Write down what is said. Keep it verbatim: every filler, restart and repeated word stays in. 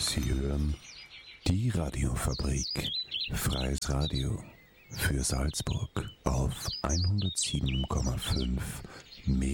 Sie hören die Radiofabrik. Freies Radio für Salzburg auf hundertsieben Komma fünf